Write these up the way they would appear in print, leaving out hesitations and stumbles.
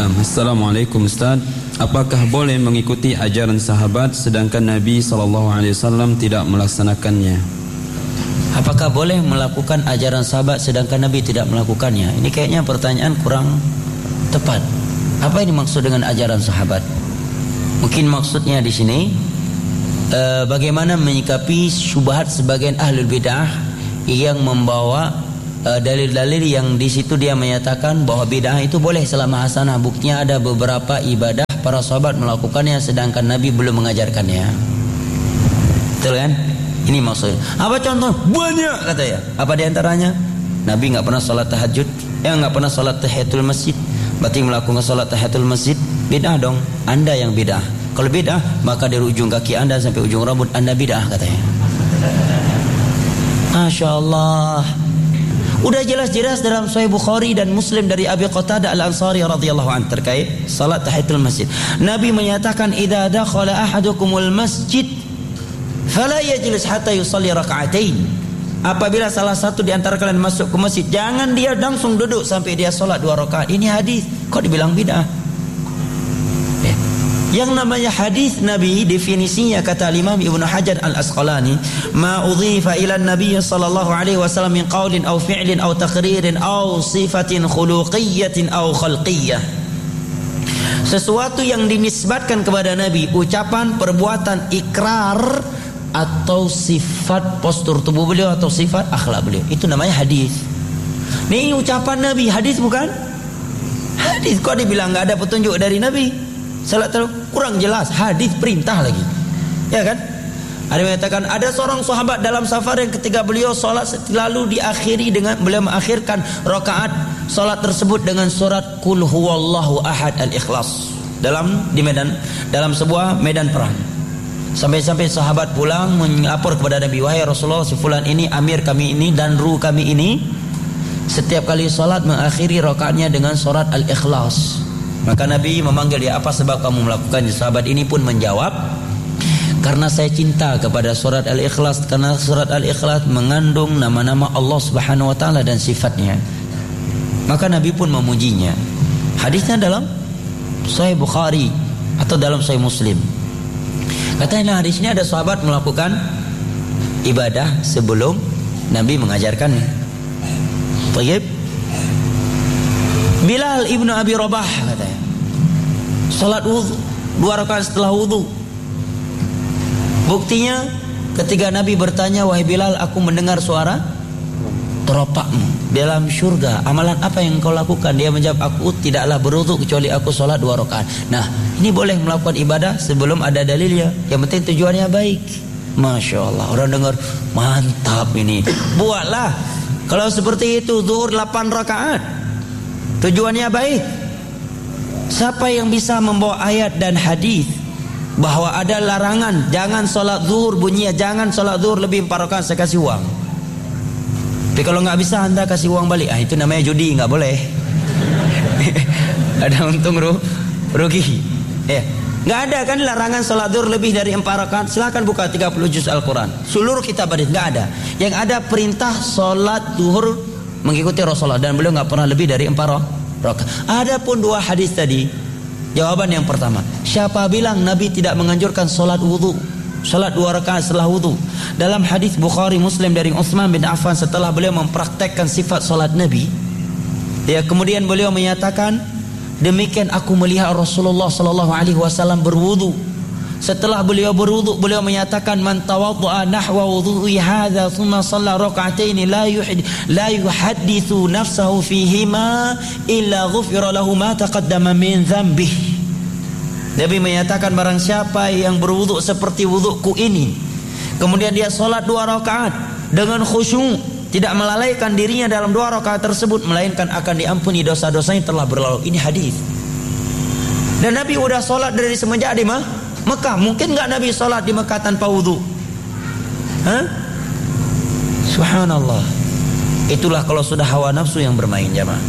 Assalamualaikum Ustaz. Apakah boleh mengikuti ajaran sahabat sedangkan Nabi SAW tidak melaksanakannya? Apakah boleh melakukan ajaran sahabat sedangkan Nabi tidak melakukannya? Ini kayaknya pertanyaan kurang tepat. Apa ini maksud dengan ajaran sahabat? Mungkin maksudnya di sini bagaimana menyikapi syubhat sebagian ahlul bid'ah yang membawa dalil-dalil yang di situ dia menyatakan bahwa bid'ah itu boleh selama hasanah. Buktinya ada beberapa ibadah para sahabat melakukannya sedangkan Nabi belum mengajarkannya. Betul kan? Ini maksudnya. Apa contoh? Banyak kata ya. Apa di antaranya? Nabi enggak pernah salat tahajud, enggak pernah salat tahiyatul masjid. Berarti melakukan salat tahiyatul masjid bid'ah dong. Anda yang bid'ah. Kalau bid'ah maka dari ujung kaki Anda sampai ujung rambut Anda bid'ah katanya. Masya Allah. Udah jelas-jelas dalam Sahih Bukhari dan Muslim dari Abi Qatadah Al-Ansari radhiyallahu anhu terkait salat tahiyatul masjid. Nabi menyatakan idza dakhala ahadukumul masjid fala yajlis hatta yusalli rak'atain. Apabila salah satu di antara kalian masuk ke masjid, jangan dia langsung duduk sampai dia salat 2 rakaat. Ini hadis. Kok dibilang bid'ah? Yang namanya hadis Nabi definisinya kata Imam Ibnu Hajar Al-Asqalani, ma udhifa ila Nabi sallallahu alaihi wasallam min qaulin aw fi'lin aw taqririn aw sifatin khuluqiyyatin aw khalqiyyah. Sesuatu yang dinisbatkan kepada Nabi, ucapan, perbuatan, ikrar atau sifat postur tubuh beliau atau sifat akhlak beliau, itu namanya hadis. Ini ucapan Nabi, hadis bukan? Hadis. Kok dibilang enggak ada petunjuk dari Nabi? Salat kurang jelas, hadis perintah lagi. Ya kan? Ada yang mengatakan ada seorang sahabat dalam safar yang ketika beliau salat lalu diakhiri dengan beliau mengakhirkan rakaat salat tersebut dengan surat Qul huwallahu ahad al-Ikhlas dalam sebuah medan perang. Sampai-sampai sahabat pulang melapor kepada Nabi, wahai Rasulullah, si fulan ini amir kami ini dan ru kami ini setiap kali salat mengakhiri rakaatnya dengan surat al-Ikhlas. Maka Nabi memanggil dia, apa sebab kamu melakukannya? Sahabat ini pun menjawab, karena saya cinta kepada surat Al-Ikhlas, karena surat Al-Ikhlas mengandung nama-nama Allah Subhanahu wa taala dan sifatnya. Maka Nabi pun memujinya. Hadisnya dalam Sahih Bukhari atau dalam Sahih Muslim. Katanya hadis ini ada sahabat melakukan ibadah sebelum Nabi mengajarkannya. Baik. Bilal ibnu Abi Rabah katanya salat wudu 2 rakaat setelah wudu. Buktinya ketika Nabi bertanya, wahai Bilal, aku mendengar suara teropakmu dalam syurga, amalan apa yang kau lakukan? Dia menjawab, aku tidaklah berwudu kecuali aku salat 2 rakaat. Nah, ini boleh melakukan ibadah sebelum ada dalilnya, yang penting tujuannya baik. Masya Allah, orang dengar mantap ini, buatlah. Kalau seperti itu zuhur 8 rakaat tujuannya baik. Siapa yang bisa membawa ayat dan hadis bahwa ada larangan jangan solat zuhur, bunyinya jangan solat zuhur lebih 4 rakaat, saya kasih uang. Tapi kalau nggak bisa Anda kasih uang balik. Itu namanya judi, nggak boleh. Ada untung rugi. Ya, nggak ada kan larangan solat zuhur lebih dari 4 rakaat. Silakan buka 30 juz Al-Quran. Seluruh kitab hadis nggak ada. Yang ada perintah solat zuhur mengikuti Rasulullah dan beliau nggak pernah lebih dari 4 rakaat. Adapun 2 hadis tadi, jawaban yang pertama, siapa bilang Nabi tidak menganjurkan salat wudu, salat 2 rakaat setelah wudu? Dalam hadis Bukhari Muslim dari Utsman bin Affan, setelah beliau mempraktekkan sifat salat Nabi, ya kemudian beliau menyatakan, demikian aku melihat Rasulullah sallallahu alaihi wasallam berwudu. Setelah beliau berwudu, beliau menyatakan, man tawaddaa nahwa wudhu'i hadza thumma shalla rak'ataini la yuhaddithu nafsahu fihima illa ghufira lahu ma taqaddama min dhanbih. Nabi menyatakan, barang siapa yang berwudu seperti wuduku ini, kemudian dia salat 2 rakaat dengan khusyuk, tidak melalaikan dirinya dalam 2 rakaat tersebut, melainkan akan diampuni dosa-dosanya telah berlalu. Ini hadis. Dan Nabi udah salat dari semenjak di Mekah. Mungkin enggak Nabi salat di Mekah tanpa wudu? Subhanallah. Itulah kalau sudah hawa nafsu yang bermain, jamaah.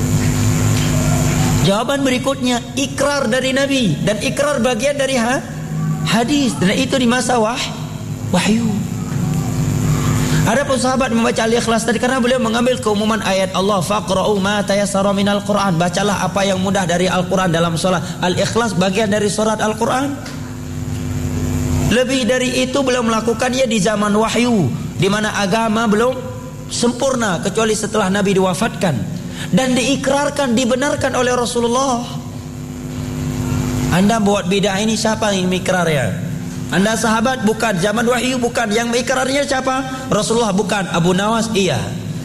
Jawaban berikutnya, ikrar dari Nabi, dan ikrar bagian dari hadis, dan itu di masa wahyu. Adapun sahabat membaca Al-Ikhlas tadi karena beliau mengambil keumuman ayat Allah, faqra'u ma tayassara minal Qur'an, bacalah apa yang mudah dari Al-Qur'an dalam salat. Al-Ikhlas bagian dari surat Al-Qur'an. Lebih dari itu beliau melakukannya di zaman wahyu, di mana agama belum sempurna kecuali setelah Nabi diwafatkan dan diikrarkan, dibenarkan oleh Rasulullah. Anda buat bidah ini, siapa yang mengikrarnya? Anda sahabat? Bukan. Zaman wahyu? Bukan. Yang mengikrarnya siapa? Rasulullah? Bukan. Abu Nawas? Iya.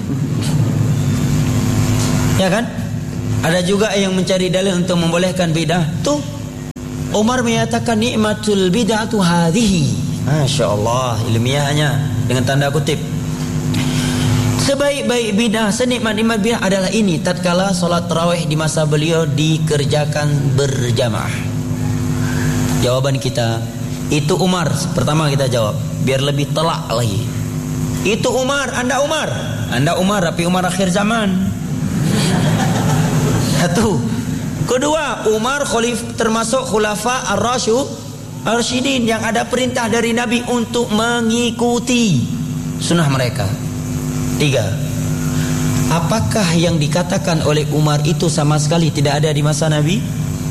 Ya kan? Ada juga yang mencari dalil untuk membolehkan bidah. Tuh, Umar menyatakan nikmatul bid'atu hadhihi. Masya Allah, ilmiahnya dengan tanda kutip. Sebaik-baik bidah, senikmat-nikmat bidah adalah ini, tatkala solat tarawih di masa beliau dikerjakan berjamaah. Jawaban kita, itu Umar. Pertama kita jawab, biar lebih telak lagi. Itu Umar, Anda Umar. Anda Umar, tapi Umar akhir zaman. Satu. Kedua, Umar termasuk khulafa ar-rasyidin yang ada perintah dari Nabi untuk mengikuti sunnah mereka. Tiga. Apakah yang dikatakan oleh Umar itu sama sekali tidak ada di masa Nabi?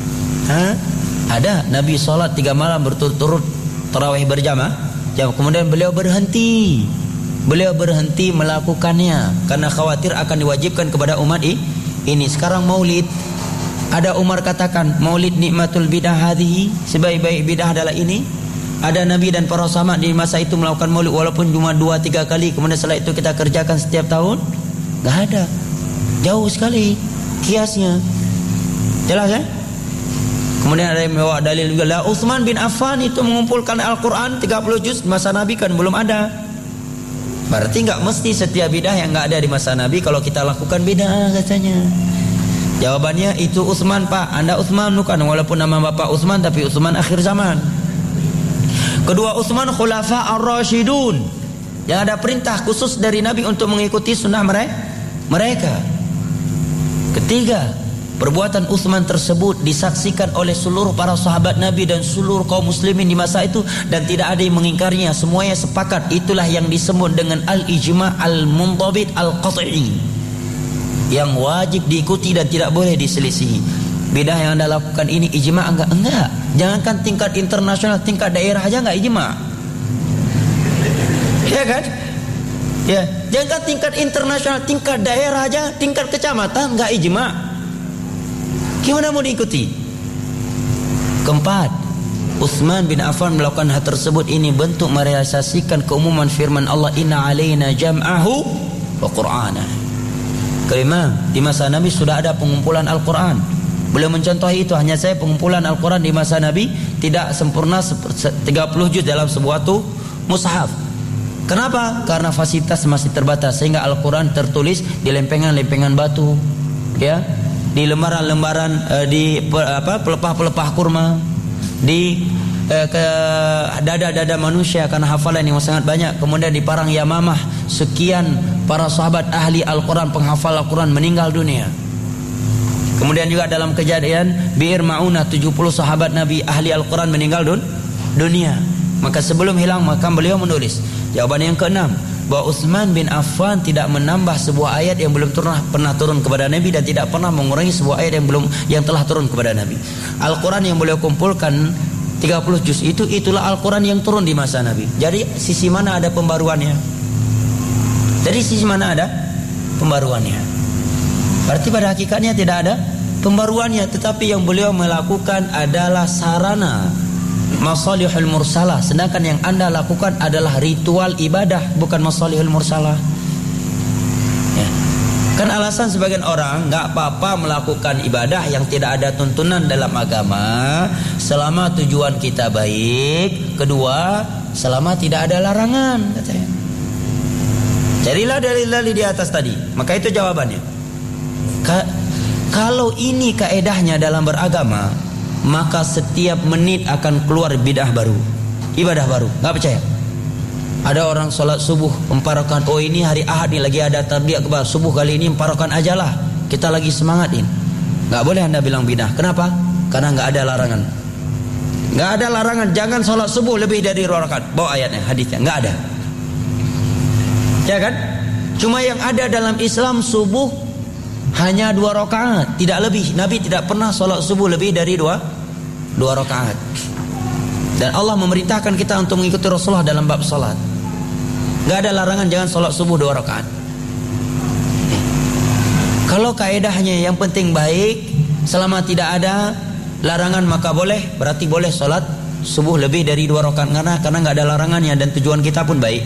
Ada. Nabi sholat 3 malam berturut-turut tarawih berjamaah. Kemudian beliau berhenti. Beliau berhenti melakukannya karena khawatir akan diwajibkan kepada umat ini. Sekarang maulid, ada Umar katakan maulid nikmatul bidah hadhihi, sebaik-baik bidah adalah ini. Ada Nabi dan para sahabat di masa itu melakukan maulid walaupun cuma 2-3 kali, kemudian setelah itu kita kerjakan setiap tahun? Gak ada. Jauh sekali kiasnya. Jelas ya? Kemudian ada yang membawa dalil juga, lah Utsman bin Affan itu mengumpulkan Al-Quran 30 juz, masa Nabi kan belum ada. Berarti enggak mesti setiap bidah yang enggak ada di masa Nabi kalau kita lakukan bidah katanya. Jawabannya itu Utsman, Pak. Anda Utsman bukan, walaupun nama bapak Utsman tapi Utsman akhir zaman. Kedua, Utsman khulafa ar-rasyidun yang ada perintah khusus dari Nabi untuk mengikuti sunnah mereka. Ketiga, perbuatan Utsman tersebut disaksikan oleh seluruh para sahabat Nabi dan seluruh kaum muslimin di masa itu dan tidak ada yang mengingkarinya, semuanya sepakat. Itulah yang disebut dengan al-ijma' al-muntabit al-qat'i, yang wajib diikuti dan tidak boleh diselisihi. Bidah yang Anda lakukan ini ijma' enggak. Jangankan tingkat internasional, tingkat daerah aja enggak ijma'. Ya kan? Ya, jangankan tingkat internasional, tingkat daerah aja, tingkat kecamatan enggak ijma'. Gimana mau diikuti? Keempat, Utsman bin Affan melakukan hal tersebut ini bentuk merealisasikan keumuman firman Allah, inna alaina jam'ahu wa qur'ana. Kelima, di masa Nabi sudah ada pengumpulan Al-Quran. Beliau mencontohi itu, hanya saya pengumpulan Al-Quran di masa Nabi tidak sempurna 30 juz dalam sebuah mushaf. Kenapa? Karena fasilitas masih terbatas sehingga Al-Quran tertulis di lempengan-lempengan batu, ya, di lembaran-lembaran, di pelepah-pelepah kurma, di ke dada-dada manusia karena hafalan yang sangat banyak. Kemudian di Parang Yamamah sekian para sahabat ahli Al-Quran, penghafal Al-Quran meninggal dunia. Kemudian juga dalam kejadian Bi'r Ma'unah 70 sahabat Nabi ahli Al-Quran meninggal dunia. Maka sebelum hilang maka beliau menulis. Jawaban yang keenam, bahwa Utsman bin Affan tidak menambah sebuah ayat yang belum pernah turun kepada Nabi dan tidak pernah mengurangi sebuah ayat yang telah turun kepada Nabi. Al-Quran yang beliau kumpulkan 30 juz itulah Al-Quran yang turun di masa Nabi. Jadi sisi mana ada pembaruannya? Dari sisi mana ada pembaruannya? Berarti pada hakikatnya tidak ada pembaruannya, tetapi yang beliau melakukan adalah sarana masalihul mursalah, sedangkan yang Anda lakukan adalah ritual ibadah, bukan masalihul mursalah. Ya. Kan alasan sebagian orang nggak apa-apa melakukan ibadah yang tidak ada tuntunan dalam agama selama tujuan kita baik, kedua selama tidak ada larangan, katanya. Carilah dalil-dalil di atas tadi. Maka itu jawabannya. Kalau ini kaedahnya dalam beragama, maka setiap menit akan keluar bidah baru, ibadah baru. Nggak percaya? Ada orang sholat subuh 4 rakaat. Oh, ini hari Ahad nih lagi ada tarbiyah akbar, subuh kali ini 4 rakaat aja lah, kita lagi semangatin. Nggak boleh Anda bilang bidah. Kenapa? Karena nggak ada larangan. Nggak ada larangan. Jangan sholat subuh lebih dari 2 rakaat. Bawa ayatnya, hadisnya. Nggak ada. Ya kan? Cuma yang ada dalam Islam subuh hanya 2 rakaat, tidak lebih. Nabi tidak pernah sholat subuh lebih dari 2 rakaat. Dan Allah memerintahkan kita untuk mengikuti Rasulullah dalam bab sholat. Gak ada larangan jangan sholat subuh 2 rakaat. Kalau kaedahnya yang penting baik, selama tidak ada larangan maka boleh, berarti boleh sholat subuh lebih dari 2 rakaat karena nggak ada larangannya dan tujuan kita pun baik.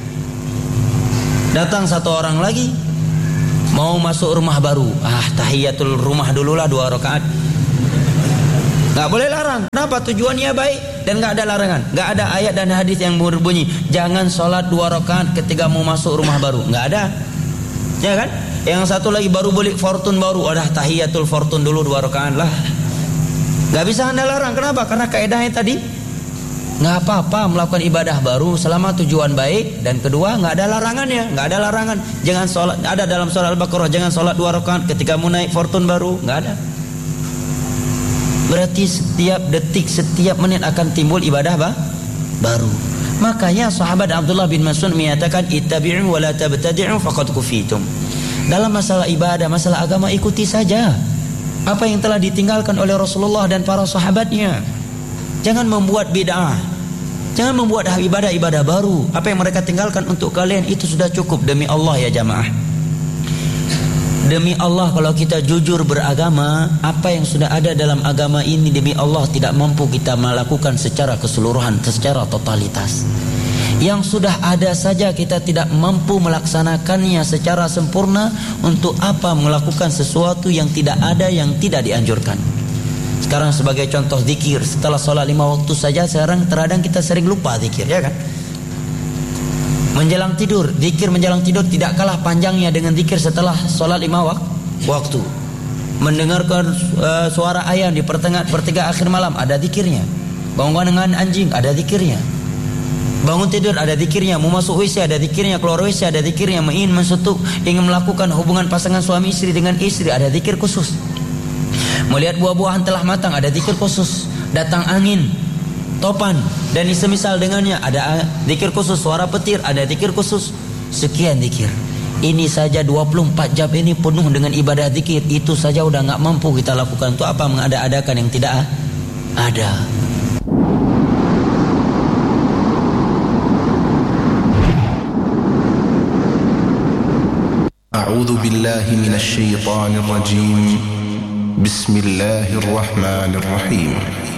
Datang satu orang lagi mau masuk rumah baru, tahiyatul rumah dululah 2 rakaat. Nggak boleh larang. Kenapa? Tujuannya baik dan nggak ada larangan. Nggak ada ayat dan hadis yang berbunyi jangan sholat 2 rakaat ketika mau masuk rumah baru. Nggak ada, ya kan? Yang satu lagi baru beli fortune baru, tahiyatul fortune dulu 2 rakaat lah. Nggak bisa Anda larang. Kenapa? Karena kaedahnya tadi nggak apa-apa melakukan ibadah baru selama tujuan baik, dan kedua nggak ada larangannya. Nggak ada larangan jangan sholat. Ada dalam surah Al-Baqarah jangan sholat 2 rakaat ketika mau naik fortune baru. Nggak ada. Berarti setiap detik, setiap menit akan timbul ibadah baru. Makanya sahabat Abdullah bin Mas'ud menyatakan ittabi'u wa la tabtadi'u faqad kufitum. Dalam masalah ibadah, masalah agama, ikuti saja apa yang telah ditinggalkan oleh Rasulullah dan para sahabatnya. Jangan membuat bid'ah, jangan membuat ibadah-ibadah baru. Apa yang mereka tinggalkan untuk kalian itu sudah cukup. Demi Allah ya jamaah, demi Allah, kalau kita jujur beragama, apa yang sudah ada dalam agama ini demi Allah tidak mampu kita melakukan secara keseluruhan, secara totalitas. Yang sudah ada saja kita tidak mampu melaksanakannya secara sempurna. Untuk apa melakukan sesuatu yang tidak ada, yang tidak dianjurkan? Sekarang sebagai contoh zikir, setelah sholat 5 waktu saja sekarang terkadang kita sering lupa zikir, ya kan? Menjelang tidur, zikir menjelang tidur tidak kalah panjangnya dengan zikir setelah sholat 5 waktu. Mendengarkan suara ayam di pertigaan akhir malam, ada zikirnya. Bangun dengan anjing, ada zikirnya. Bangun tidur, ada zikirnya. Mau masuk WC, ada zikirnya. Keluar WC, ada zikirnya. Ingin mensetuk, ingin melakukan hubungan pasangan suami istri dengan istri, ada zikir khusus. Melihat buah-buahan telah matang, ada zikir khusus. Datang angin, topan dan semisal dengannya, ada zikir khusus. Suara petir, ada zikir khusus. Sekian zikir. Ini saja 24 jam ini penuh dengan ibadah zikir. Itu saja udah gak mampu kita lakukan. Itu apa mengada-adakan yang tidak ada. أعوذ بالله من الشيطان الرجيم. بسم الله الرحمن الرحيم.